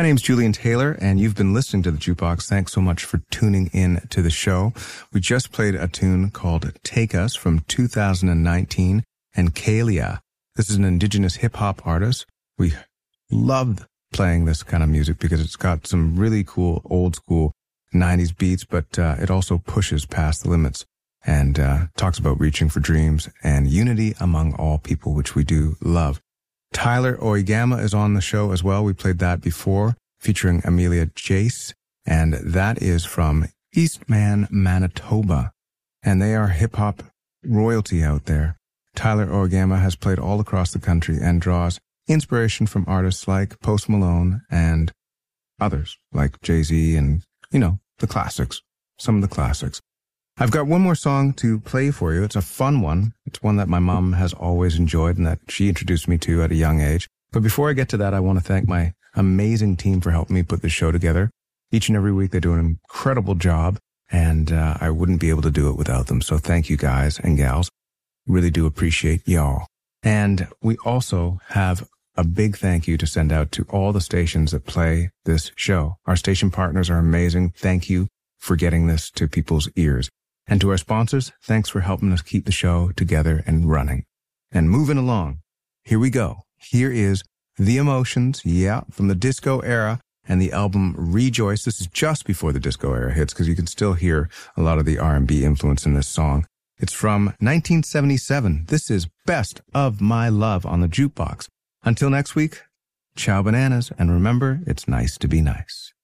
My name's Julian Taylor, and you've been listening to The Jukebox. Thanks so much for tuning in to the show. We just played a tune called Take Us from 2019 and Kalia. This is an indigenous hip-hop artist. We love playing this kind of music because it's got some really cool, old-school 90s beats, but it also pushes past the limits and talks about reaching for dreams and unity among all people, which we do love. Tyler Oigama is on the show as well. We played that before, featuring Amelia Jace, and that is from Eastman, Manitoba. And they are hip-hop royalty out there. Tyler Oigama has played all across the country and draws inspiration from artists like Post Malone and others like Jay-Z and, the classics, some of the classics. I've got one more song to play for you. It's a fun one. It's one that my mom has always enjoyed and that she introduced me to at a young age. But before I get to that, I want to thank my amazing team for helping me put this show together. Each and every week, they do an incredible job, and I wouldn't be able to do it without them. So thank you, guys and gals. Really do appreciate y'all. And we also have a big thank you to send out to all the stations that play this show. Our station partners are amazing. Thank you for getting this to people's ears. And to our sponsors, thanks for helping us keep the show together and running. And moving along, here we go. Here is The Emotions, from the disco era and the album Rejoice. This is just before the disco era hits because you can still hear a lot of the R&B influence in this song. It's from 1977. This is Best of My Love on the Jukebox. Until next week, ciao bananas, and remember, it's nice to be nice.